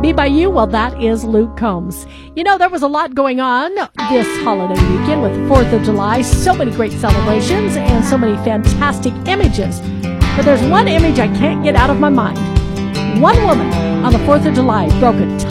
Me by You, well, that is Luke Combs. You know, there was a lot going on this holiday weekend with the 4th of July. So many great celebrations and so many fantastic images. But there's one image I can't get out of my mind. One woman on the 4th of July broke a